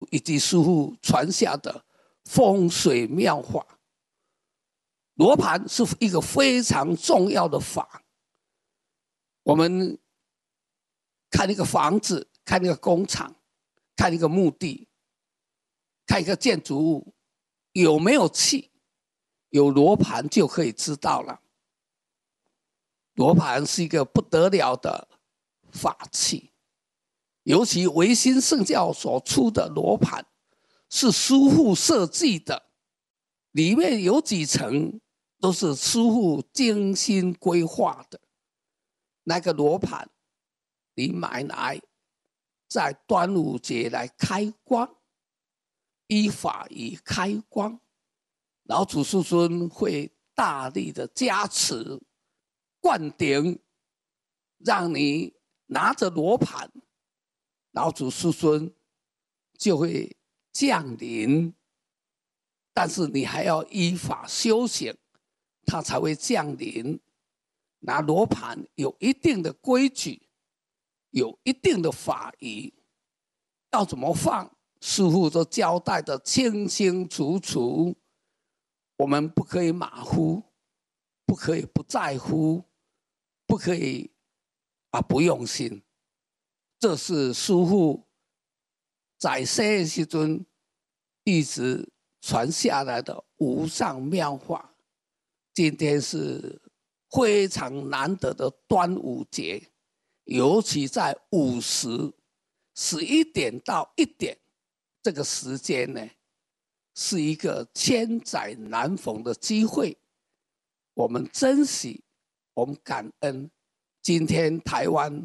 以及师父传下的风水妙法。罗盘是一个非常重要的法。我们看一个房子，看一个工厂，看一个墓地，看一个建筑物，有没有气，有罗盘就可以知道了。罗盘是一个不得了的法器，尤其维新圣教所出的罗盘是师父设计的，里面有几层都是师父精心规划的。那个罗盘你买来在端午节来开光，依法以开光，老祖师尊会大力的加持灌顶，让你拿着罗盘，老祖师尊就会降临，但是你还要依法修行，他才会降临。拿罗盘有一定的规矩，有一定的法仪，要怎么放，师父都交代的清清楚楚。我们不可以马虎，不可以不在乎，不可以不用心。这是师父在生的时阵一直传下来的无上妙法。今天是非常难得的端午节，尤其在午时11点到1点这个时间呢，是一个千载难逢的机会。我们珍惜，我们感恩。今天台湾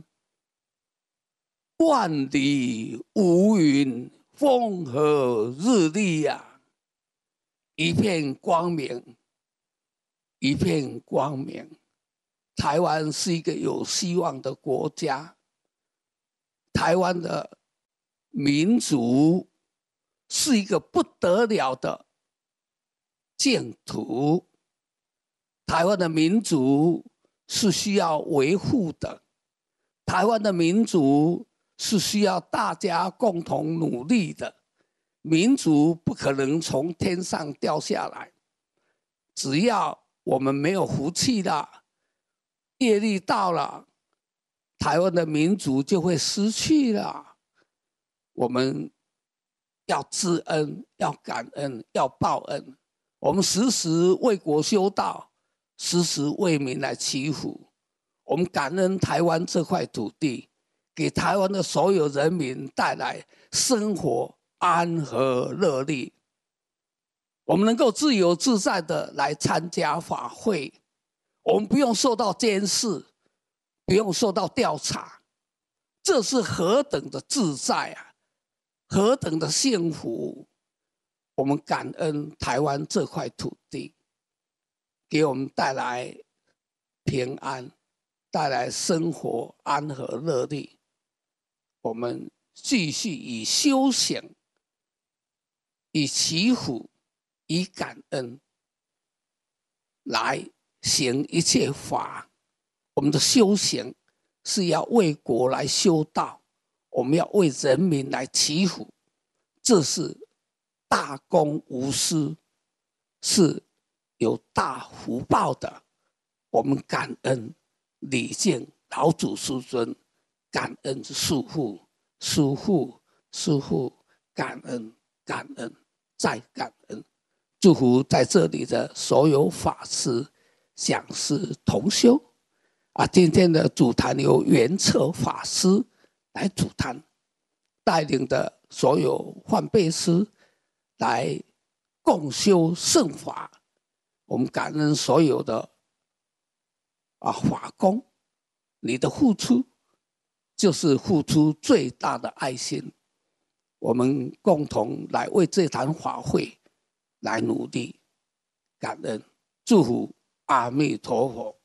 万里无云，风和日丽呀，一片光明，一片光明。台湾是一个有希望的国家，台湾的民族是一个不得了的净土，台湾的民族是需要维护的，台湾的民族是需要大家共同努力的。民族不可能从天上掉下来，只要我们没有福气了，业力到了，台湾的民族就会失去了。我们要知恩，要感恩，要报恩。我们时时为国修道，时时为民来祈福。我们感恩台湾这块土地，给台湾的所有人民带来生活安和乐利。我们能够自由自在的来参加法会，我们不用受到监视，不用受到调查，这是何等的自在啊，何等的幸福。我们感恩台湾这块土地，给我们带来平安，带来生活安和乐利。我们继续以修行，以祈福，以感恩来行一切法。我们的修行是要为国来修道，我们要为人民来祈福，这是大公无私，是有大福报的。我们感恩礼敬老祖师尊，感恩师父，师父，师父，感恩，感恩，再感恩。祝福在这里的所有法师、讲师、同修。今天的主坛由圆策法师来主坛，带领的所有梵呗师来共修圣法。我们感恩所有的法工，你的付出就是付出最大的爱心。我们共同来为这堂法会来努力，感恩，祝福，阿弥陀佛。